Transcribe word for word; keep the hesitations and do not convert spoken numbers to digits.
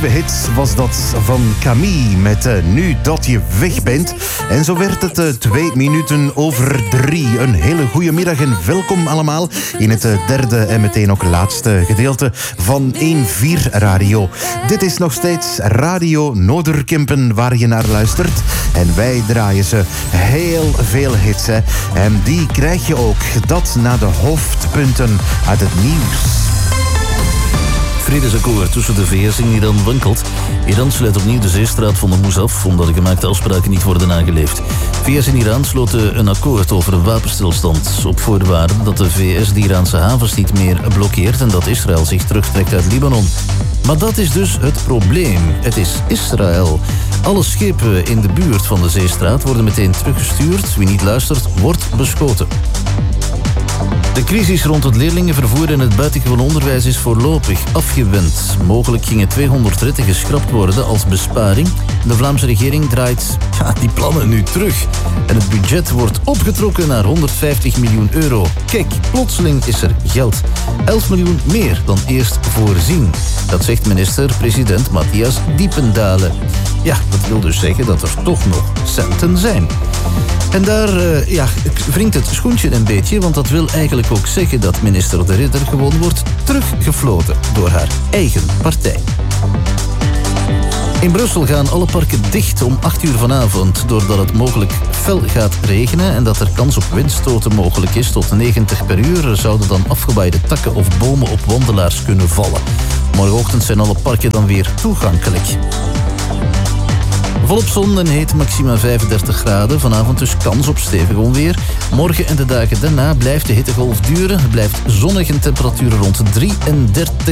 nieuwe hit was dat van Camille met uh, Nu dat je weg bent. En zo werd het uh, twee minuten over drie. Een hele goede middag en welkom allemaal in het uh, derde en meteen ook laatste gedeelte van één vier Radio. Dit is nog steeds Radio Noorderkempen waar je naar luistert. En wij draaien ze heel veel hits. Hè. En die krijg je ook. Dat na de hoofdpunten uit het nieuws. Vredesakkoord tussen de V S en Iran wankelt. Iran sluit opnieuw de zeestraat van Hormuz af, omdat de gemaakte afspraken niet worden nageleefd. V S en Iran sloten een akkoord over een wapenstilstand, op voorwaarde dat de V S de Iraanse havens niet meer blokkeert en dat Israël zich terugtrekt uit Libanon. Maar dat is dus het probleem. Het is Israël. Alle schepen in de buurt van de zeestraat worden meteen teruggestuurd. Wie niet luistert, wordt beschoten. De crisis rond het leerlingenvervoer en het buitengewoon onderwijs is voorlopig afgewend. Mogelijk gingen tweehonderd ritten geschrapt worden als besparing. De Vlaamse regering draait ja, die plannen nu terug. En het budget wordt opgetrokken naar honderdvijftig miljoen euro. Kijk, plotseling is er geld. elf miljoen meer dan eerst voorzien. Dat zegt minister-president Matthias Diependalen. Ja, dat wil dus zeggen dat er toch nog centen zijn. En daar uh, ja, wringt het schoentje een beetje, want dat wil eigenlijk ook zeggen dat minister De Ridder gewoon wordt teruggefloten door haar eigen partij. In Brussel gaan alle parken dicht om acht uur vanavond, doordat het mogelijk fel gaat regenen en dat er kans op windstoten mogelijk is. Tot negentig per uur zouden dan afgewaaide takken of bomen op wandelaars kunnen vallen. Morgenochtend zijn alle parken dan weer toegankelijk. Volop zon en heet maxima vijfendertig graden. Vanavond dus kans op stevig onweer. Morgen en de dagen daarna blijft de hittegolf duren. Het blijft zonnig en temperaturen rond drieëndertig